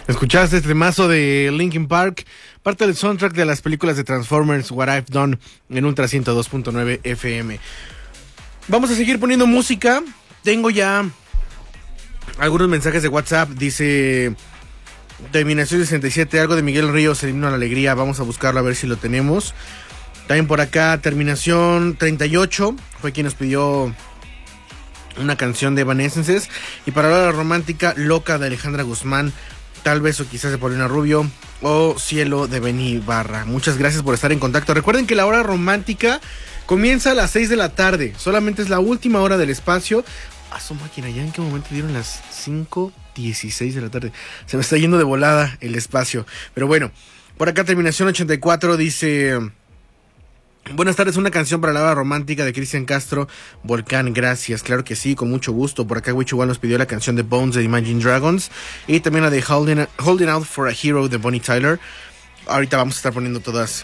Escuchaste este temazo de Linkin Park, parte del soundtrack de las películas de Transformers, What I've Done, en Ultra 102.9 FM. Vamos a seguir poniendo música. Tengo ya algunos mensajes de WhatsApp. Dice terminación 67, algo de Miguel Ríos, El himno a la alegría. Vamos a buscarlo a ver si lo tenemos. También por acá, terminación 38, fue quien nos pidió una canción de Evanescence. Y para la romántica, Loca de Alejandra Guzmán, tal vez o quizás de Paulina Rubio, o Cielo de Benny Barra. Muchas gracias por estar en contacto. Recuerden que la hora romántica comienza a las 6 de la tarde. Solamente es la última hora del espacio. A su máquina, ¿ya en qué momento dieron las 5:16 de la tarde? Se me está yendo de volada el espacio. Pero bueno, por acá terminación 84 dice... Buenas tardes, una canción para la hora romántica de Cristian Castro, Volcán, gracias, claro que sí, con mucho gusto. Por acá Wicho igual nos pidió la canción de Bones de Imagine Dragons y también la de Holding Out for a Hero de Bonnie Tyler. Ahorita vamos a estar poniendo todas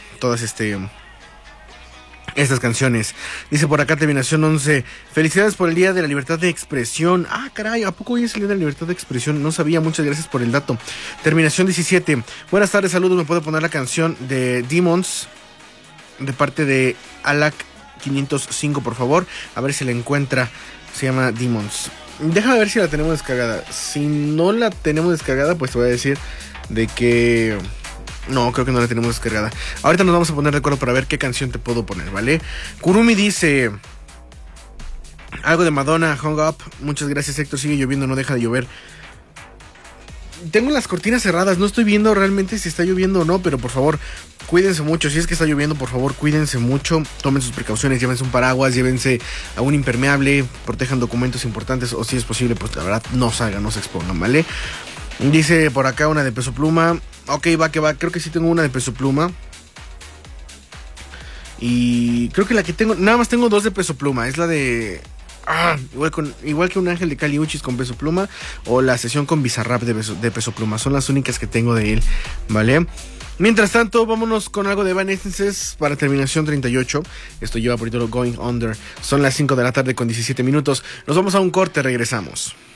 estas canciones. Dice por acá terminación 11, felicidades por el Día de la Libertad de Expresión. Ah, caray, ¿a poco hoy es el Día de la Libertad de Expresión? No sabía, muchas gracias por el dato. Terminación 17, buenas tardes, saludos, me puedo poner la canción de Demons de parte de Alak 505, por favor, a ver si la encuentra. Se llama Demons. Déjame ver si la tenemos descargada. Si no la tenemos descargada, pues te voy a decir de que... No, creo que no la tenemos descargada. Ahorita nos vamos a poner de acuerdo para ver qué canción te puedo poner, ¿vale? Kurumi dice... algo de Madonna, Hung Up. Muchas gracias, Héctor. Sigue lloviendo, no deja de llover. Tengo las cortinas cerradas, no estoy viendo realmente si está lloviendo o no, pero por favor, cuídense mucho. Si es que está lloviendo, por favor, cuídense mucho. Tomen sus precauciones, llévense un paraguas, llévense a un impermeable, protejan documentos importantes o si es posible, pues la verdad, no salgan, no se expongan, ¿vale? Dice por acá una de Peso Pluma. Ok, va que va, creo que sí tengo una de Peso Pluma. Y creo que la que tengo, nada más tengo dos de Peso Pluma, es la de... igual que un Ángel de Cali Uchis con Peso Pluma o la sesión con Bizarrap de Peso Pluma. Son las únicas que tengo de él, ¿vale? Mientras tanto, vámonos con algo de Evanescence para terminación 38. Esto lleva por título Going Under. Son las 5 de la tarde con 17 minutos. Nos vamos a un corte, regresamos.